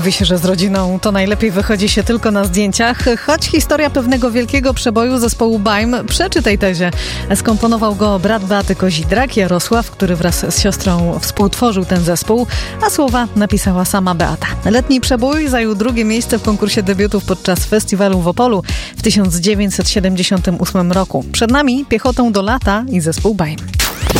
Mówi się, że z rodziną to najlepiej wychodzi się tylko na zdjęciach, choć historia pewnego wielkiego przeboju zespołu Baim przeczy tej tezie. Skomponował go brat Beaty Kozidrak, Jarosław, który wraz z siostrą współtworzył ten zespół, a słowa napisała sama Beata. Letni przebój zajął drugie miejsce w konkursie debiutów podczas festiwalu w Opolu w 1978 roku. Przed nami Piechotą do lata i zespół Baim.